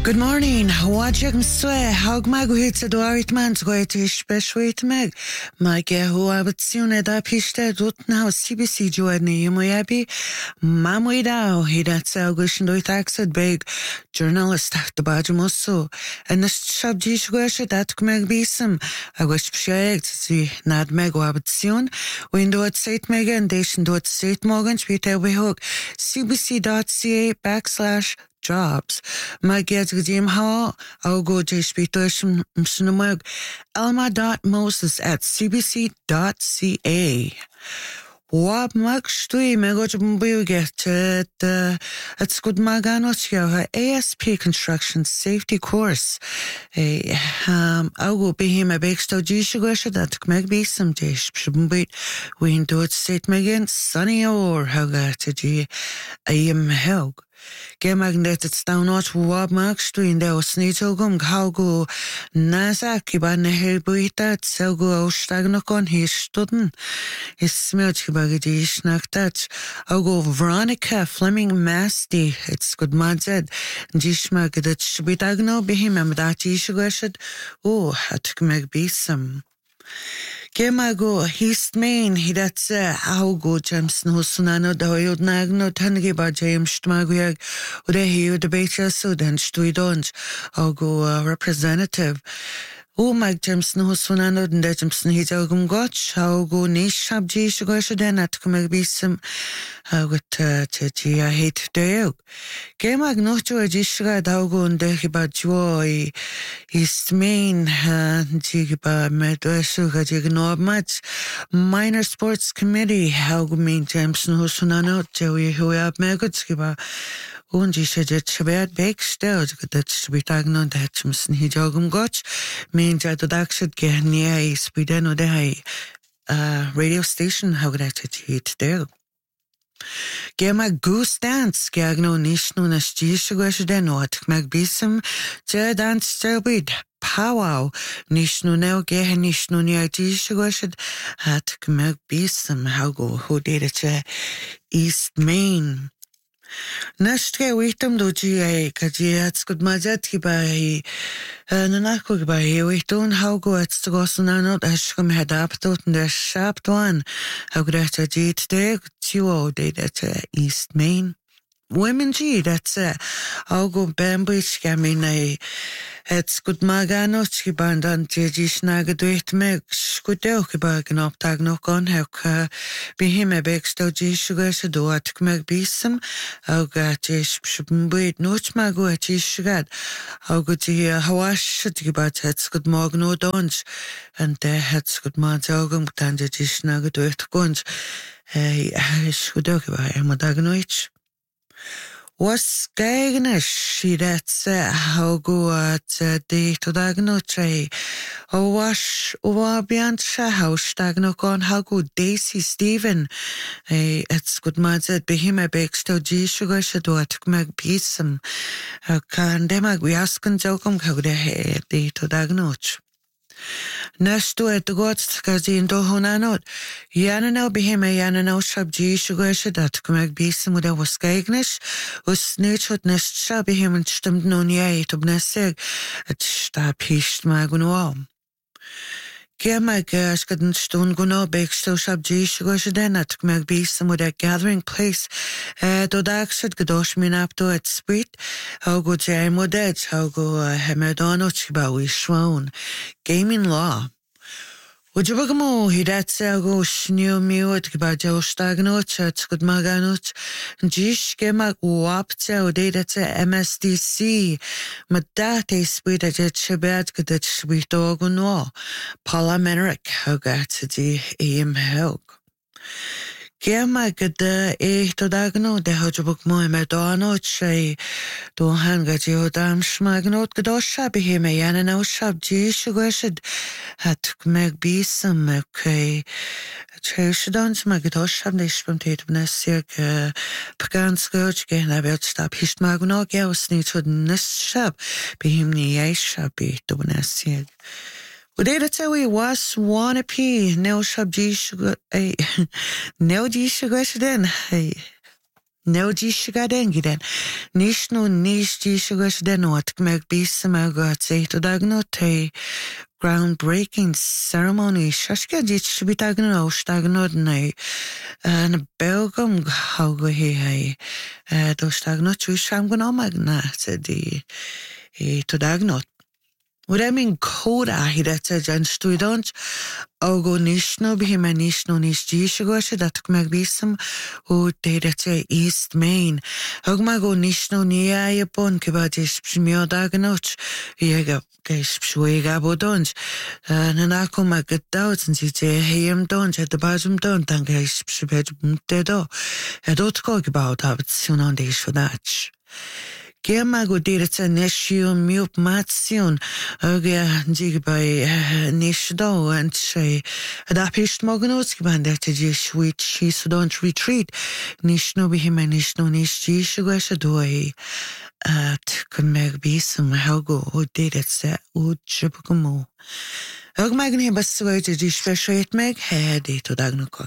Good morning. Wajag mswe. Haug maguhit sa duarit man zgoet ishpeshwit meg. Mage hua batsiune da pishte dutna CBC juadni yumoyabi. Mamuidao hidat sa augushin taxed big journalist the bajumosu. And the shabji shgwesha dat kmeg bisum. Agush pshayeg zi nad meg wabatsion. Window at St. Megan Dation do at St. Morgan Spite we hook cbc.ca/jobs. Magiad Gadim Ha, I'll go to Spitation Msunamug, elma.moses@cbc.ca. Wab Magstui Megojumbuget at Skudmaganotia, ASP Construction Safety Course. I'll go be him a Baxter Gishugasha that meg be some dish, Shibumbeat, we do it St. Megan, Sunny or Haga to G. I am Helg. Gemagnetet staunot wab magstu in der osnitogum kaugo nasa kibane helbuita tselgo ausstagnokon histuden is smelt kibagidi snaktat augo Veronica Fleming Masty it's good madzed dishmagdet shbitagno bihim dati shugashad hat megbisam Gemago hist main hidatse augo Jamson Husunano doyod nagno tangiba James Tmaguag udehi debate sudan stuidonj augo representative Mag Jamson Husunano and Jamson Hidogum Gotch augo nish habji shugoshaden at kumabisum with I hate deog Gemag nocho jishra daugo and dehiba joy hist main jigiba medwesuga jigno much minor sports committee Haugmin Jamson Husunano Joey Huab Megutskiba Unjishajet Shabbat Bake Stelz that Spitagno that Jamson Hidogum Gotch means I did actually get near a Spideno de radio station how could I hit there. Gema goose dance, Gagno Nishno Nasjishagashadeno at Magbisum, Dance Sterbid, Powwow, Nishno Neo Geh Nishno Niajishagashad at Magbisum, how go who did it East Main. Nashke witam doji kajiats good majat by Nanako by Witon, how go at Stogosanano, Ashcom had up to the sharp one, how could I jit there, Tuo did at East Main. Women G, that's I'll go bambridge gamine it's good magano chibandan jisnaga duit meg skudelkibagan up tagnokon how be him a bexto jisuga do at meg bisum how got jish shubumbuit noch mago at jishugad how good hawash gibat it's good magno donj and there has good manzogum tanja jisnaga duit gonj skudelkiba madagnoich. Was gagnish she that's how go at the to dagno tray o wash or beyond house dagno con how good Daisy Stephen it's good madzed be him a bakes to G sugar shado at meg pisum can demag we ask and jokum how the to dagnoch. Nesto at the gods Gazin do Honanot. Yanano behim a yanano shabji sugarshadat kumag bisum with a waskagnish, was nurtured nest shabihim and stummed no yea to bneseg at stapished magunoam. Gemag ashkadn stone guno bakes to shabji sugarshaden at kumag bisum with a gathering place. Dodakshad gadosh minapto at sprit, how go jamoded, how go hemedano chibawi shwon. Gaming law. Would you begamo hidatsa go shnio miwat gibajo stagnot at good maganot? Jish gemag wapta o datsa MSDC. Madate spit at shabat gadat shbitoguno. Parliamentaric hogatsi aim helg. Gemag the to dagno de hojbuk mo medano che do hanga geodam schmagnot gedosha behim yanano shab ji shugashad hat meg bisam okay cheshadons magdosham nishpam tetbnesik paganskoch gen about stop histmagno geosni to nishab behim ni yesha be dobnesik. Udera tawi was wannabe no shabji sugar Neo G sugar then No díisiga dengiren. Nis no nis díisiga den wat meg bísa me gat sé to dagno te groundbreaking ceremony shaska dit should be dagno stagno na belgum haugo he do stagno chu sham gona magna se di to dagno. Uremin kóra hidete jan stuidont augo nisno bihima nisno nis díisiga dat meg bísam o deirete East Main. Hogmago nisno nia Japon kibadis psmio dagnot iega geis psuega bodons. Nanako magadauts en zite heim dons et de bazum don dan geis psbed muntedo. Dotko gebaut habet sunon deis fodach. Gemago diretse neshion miup matsion dig by nishdo and say adapist mognotski bandet which she don't retreat nishno bihim nishno nishi shugashadoy at kun meg bisum helgo o diretse o chipgumo. Hug magni baswait di special meg hedi to dagnoko.